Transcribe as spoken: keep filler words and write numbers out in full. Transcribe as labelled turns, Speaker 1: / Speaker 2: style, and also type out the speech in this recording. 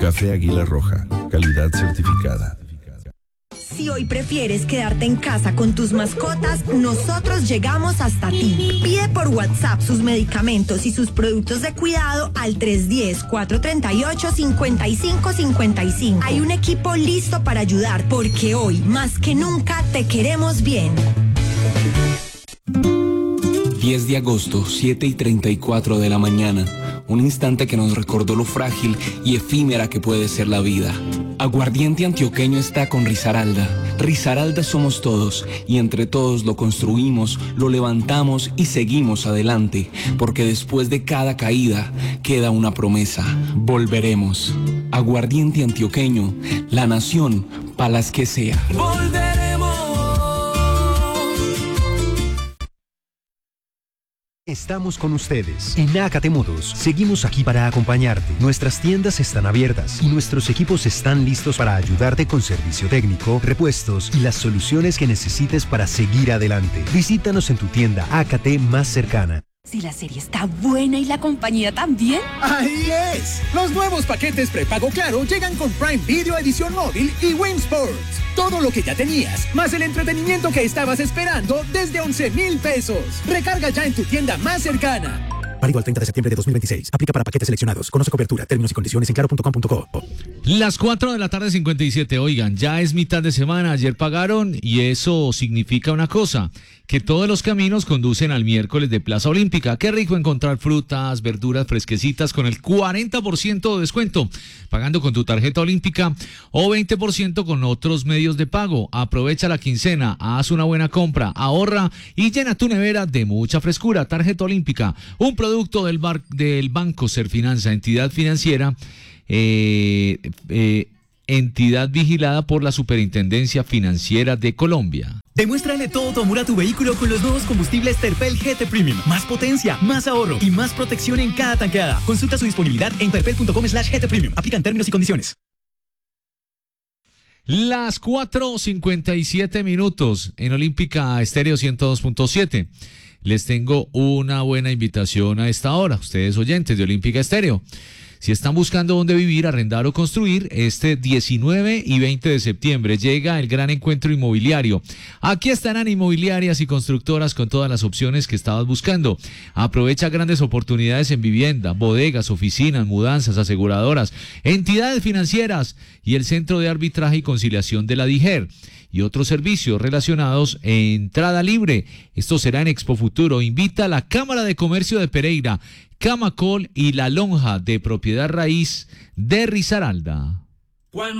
Speaker 1: Café Águila Roja, calidad certificada.
Speaker 2: Si hoy prefieres quedarte en casa con tus mascotas, nosotros llegamos hasta ti. Pide por WhatsApp sus medicamentos y sus productos de cuidado al tres uno cero, cuatro tres ocho, cinco cinco cinco cinco. Hay un equipo listo para ayudar porque hoy, más que nunca, te queremos bien.
Speaker 3: diez de agosto, siete y treinta y cuatro de la mañana. Un instante que nos recordó lo frágil y efímera que puede ser la vida. Aguardiente Antioqueño está con Risaralda. Risaralda somos todos y entre todos lo construimos, lo levantamos y seguimos adelante, porque después de cada caída queda una promesa. Volveremos. Aguardiente Antioqueño, la nación para las que sea. Volveremos.
Speaker 4: Estamos con ustedes. En Ácate Motos, seguimos aquí para acompañarte. Nuestras tiendas están abiertas y nuestros equipos están listos para ayudarte con servicio técnico, repuestos y las soluciones que necesites para seguir adelante. Visítanos en tu tienda Ácate más cercana.
Speaker 5: Si la serie está buena y la compañía también.
Speaker 6: ¡Ahí es! Los nuevos paquetes prepago Claro llegan con Prime Video Edición Móvil y Win Sports. Todo lo que ya tenías, más el entretenimiento que estabas esperando desde once mil pesos. Recarga ya en tu tienda más cercana.
Speaker 7: Válido al treinta de septiembre de dos mil veintiséis. Aplica para paquetes seleccionados. Conoce cobertura, términos y condiciones en claro punto com punto co.
Speaker 8: Las cuatro de la tarde, cincuenta y siete. Oigan, ya es mitad de semana. Ayer pagaron y eso significa una cosa, que todos los caminos conducen al miércoles de Plaza Olímpica. Qué rico encontrar frutas, verduras fresquecitas con el cuarenta por ciento de descuento, pagando con tu tarjeta olímpica o veinte por ciento con otros medios de pago. Aprovecha la quincena, haz una buena compra, ahorra y llena tu nevera de mucha frescura. Tarjeta olímpica, un producto del, bar, del Banco Serfinanza, entidad financiera, eh, eh, entidad vigilada por la Superintendencia Financiera de Colombia.
Speaker 9: Demuéstrale todo tu amor a tu vehículo con los nuevos combustibles Terpel G T Premium. Más potencia, más ahorro y más protección en cada tanqueada. Consulta su disponibilidad en terpel punto com slash G T Premium. Aplican términos y condiciones.
Speaker 8: Las cuatro cincuenta y siete minutos en Olímpica Estéreo ciento dos punto siete. Les tengo una buena invitación a esta hora, ustedes oyentes de Olímpica Estéreo. Si están buscando dónde vivir, arrendar o construir, este diecinueve y veinte de septiembre llega el gran encuentro inmobiliario. Aquí estarán inmobiliarias y constructoras con todas las opciones que estabas buscando. Aprovecha grandes oportunidades en vivienda, bodegas, oficinas, mudanzas, aseguradoras, entidades financieras y el Centro de Arbitraje y Conciliación de la DIGER. Y otros servicios relacionados en entrada libre. Esto será en Expo Futuro. Invita a la Cámara de Comercio de Pereira, Camacol y La Lonja de Propiedad Raíz de Risaralda.